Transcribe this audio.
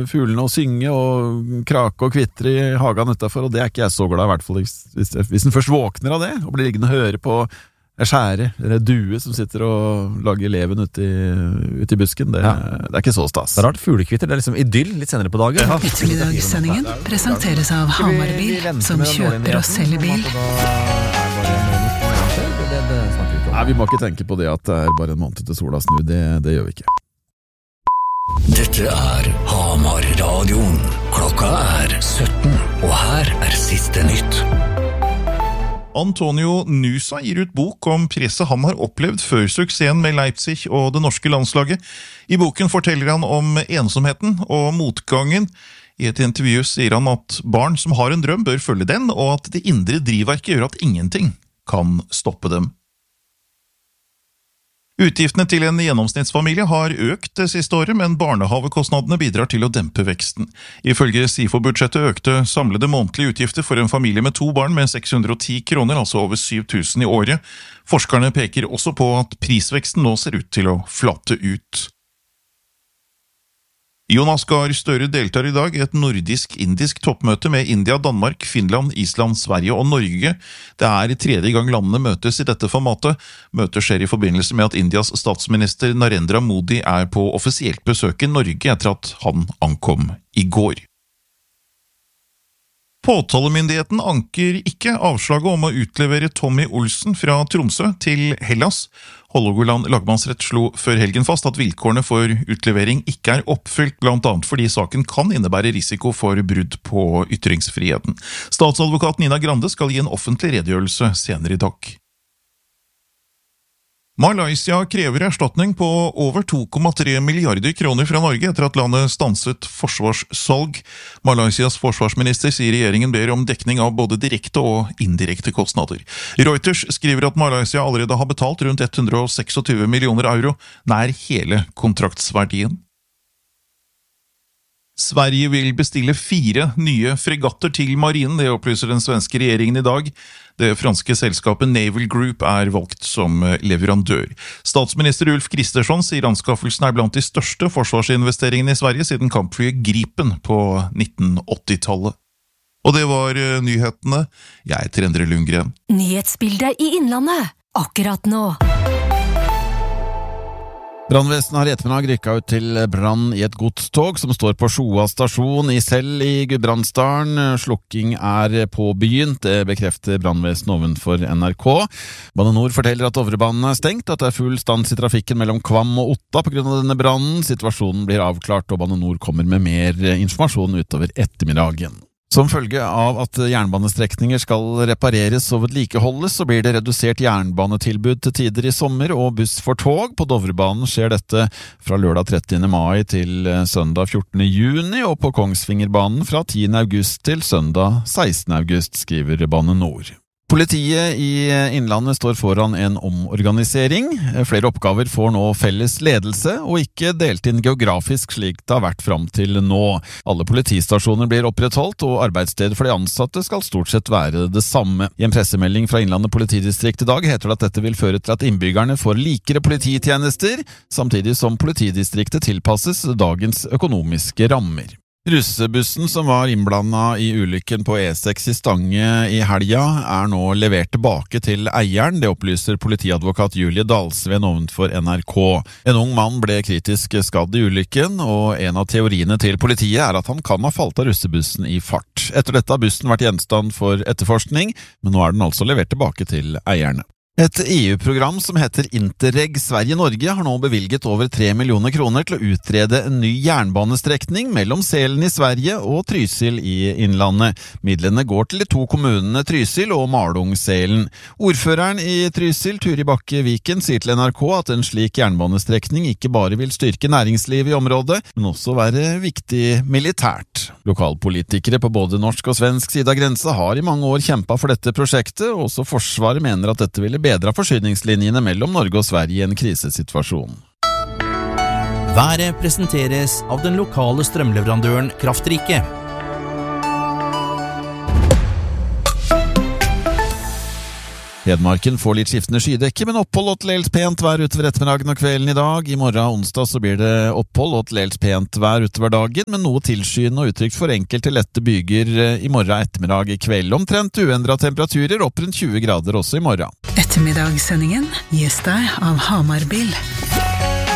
fuglene å synge og krake og kvitre I hagen utenfor, og det ikke jeg så glad I hvert fall hvis den først våkner av det, og blir liggende og høre på skjære, eller due som sitter og lager leven ute I busken, det ikke så stas. Det rart, fuglekvitter, det liksom idyll litt senere på dagen. Ettermiddagssendingen presenteres av Hamarbil, som kjøper og selger bil. Nei, vi må ikke tenke på det at det bare en måned til sola snur, det gjør vi ikke. Dette Hamar-radioen. Klokka 17, og her siste nytt. Antonio Nusa gir ut bok om presset han har opplevd før suksessen med Leipzig og det norske landslaget. I boken forteller han om ensomheten og motgangen. I et intervju sier han at barn som har en drøm bør følge den, og at det indre drivverket gjør at ingenting kan stoppe dem. Utgiftene til en gjennomsnittsfamilie har økt det siste året, men barnehavekostnadene bidrar til å dempe veksten. Ifølge SIFO-budsjettet økte samlede månedlige utgifter for en familie med 2 barn med 610 kroner, altså over 7 000 I året. Forskerne peker også på at prisveksten nå ser ut til å flate ut. Jonas Gahr Støre deltar I dag I et nordisk-indisk toppmøte med India, Danmark, Finland, Island, Sverige og Norge. Det 3. gang landene møtes I dette formatet. Møtet skjer I forbindelse med at Indias statsminister Narendra Modi på offisielt besøk I Norge etter at han ankom I går. Påtalemyndigheten anker ikke avslaget om å utlevere Tommy Olsen fra Tromsø til Hellas. Hålogaland lagmannsrett slo før helgen fast at vilkårene for utlevering ikke oppfylt, blant annet fordi saken kan innebære risiko for brudd på ytringsfriheten. Statsadvokat Nina Grande skal gi en offentlig redegjørelse senere I dag. Malaysia krever erstatning på over 2,3 milliarder kroner fra Norge etter at landet stanset forsvarssalg. Malaysias forsvarsminister sier regjeringen ber om dekning av både direkte og indirekte kostnader. Reuters skriver at Malaysia allerede har betalt rundt 126 millioner euro, nær hele kontraktsverdien. Sverige vil bestille 4 nye fregatter til marinen, det opplyser den svenske regjeringen I dag. Det franske selskapet Naval Group valgt som leverandør. Statsminister Ulf Kristersson sier anskaffelsen blant de største forsvarsinvesteringene I Sverige siden kampflyet Gripen på 1980-tallet. Og det var nyhetene. Jeg heter Endre Lundgren. Nyhetsbildet I Innlandet, akkurat nå. Brannvesenet har I ettermiddag rykket ut til brann I et godstog som står på Sjoa stasjon I Sel I Gudbrandsdalen. Slukking påbegynt, det bekrefter brannvesenet ovenfor NRK. Bane Nor forteller at Dovrebanen stengt, at det full stans I trafikken mellom Kvam og Otta på grunn av denne brannen. Situasjonen blir avklart, og Bane Nor kommer med mer informasjon utover ettermiddagen. Som følge av at jernbanestrekninger skal repareres og vedlikeholdes, så blir det redusert jernbanetilbud til tider I sommer og buss for tog. På Dovrebanen skjer dette fra lørdag 30. mai til søndag 14. juni, og på Kongsvingerbanen fra 10. august til søndag 16. august, skriver Bane Nor. Politiet I Innlandet står foran en omorganisering. Flere oppgaver får nå felles ledelse, og ikke delt inn geografisk slik det har vært fram til nå. Alle politistasjoner blir opprettholdt, og arbeidsstedet for de ansatte skal stort sett være det samme. I en pressemelding fra Innlandet politidistrikt I dag heter det at dette vil føre til at innbyggerne får likere polititjenester, samtidig som politidistriktet tilpasses dagens økonomiske rammer. Russebussen som var innblandet I ulykken på E6 I Stange I helga nå levert tilbake til eieren, det opplyser politiadvokat Julie Dalsven ovenfor NRK. En ung mann ble kritisk skadd I ulykken, og en av teoriene til politiet at han kan ha falt av russebussen I fart. Etter dette har bussen vært gjenstand for etterforskning, men nå den altså levert tilbake til eierne. Et EU-program som heter Interreg Sverige-Norge har nå bevilget over 3 millioner kroner til å utrede en ny jernbanestrekning mellom Selen I Sverige og Trysil I Innlandet. Midlene går til de 2 kommunene Trysil og Malung-Selen. Ordføreren I Trysil, Turi Bakke Viken, sier til NRK at en slik jernbanestrekning ikke bare vil styrke næringslivet I området, men også være viktig militært. Lokalpolitikere på både norsk og svensk side av grensa har I mange år kjempet for dette prosjektet, og også Forsvaret mener at dette ville bedre forsyningslinjene mellom Norge og Sverige I en krisesituasjon. Været presenteres av den lokale strømleverandøren Kraftrike. Hedmarken får litt skiftende skydekke, men opphold og til dels pent vær utover ettermiddagen og kvelden i dag. I morgen onsdag så blir det opphold og til dels pent vær utover dagen, men noe tilskyende og utrygt for enkelte lette byger i morgen ettermiddag i kveld. Omtrent uendret temperaturer, opp rundt 20 grader også i morgen. Ettermiddagssendingen gis deg av Hamar Bil.